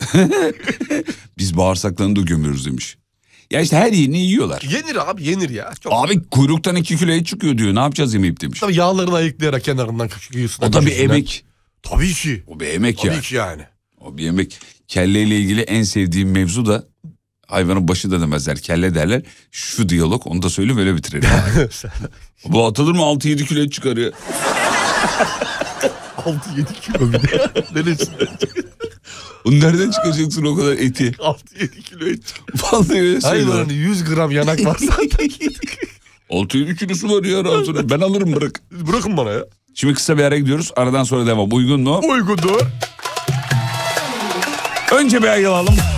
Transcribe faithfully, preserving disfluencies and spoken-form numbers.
Biz bağırsaklarını da gömüyoruz demiş. Ya işte her yerini yiyorlar. Yenir abi yenir ya. Çok abi güzel. Kuyruktan iki kilo et çıkıyor diyor. Ne yapacağız yemeyip demiş. Tabii yağlarını ayıklayarak kenarından yiyorsun. O da bir emek. Tabii ki. O bir emek Tabii ya. Tabii ki yani. O bir emek. Kelleyle ilgili en sevdiğim mevzu da hayvanın başı da demezler. Kelle derler. Şu diyalog onu da söyleyeyim öyle bitirelim. Bu atılır mı altı yedi kilo et çıkarıyor. altı yedi kilo bir de. Neresinden? Bunu nereden çıkacaksın o kadar eti? altı yedi kilo et. Vallahi öyle söylüyorlar. Hayvanın yüz gram yanak var zaten. altı yedi kilosu var ya rahatsız. Ben alırım bırak. Bırakın bana ya. Şimdi kısa bir ara gidiyoruz. Aradan sonra devam. Uygun mu? Uygundur. Önce bir ayılalım.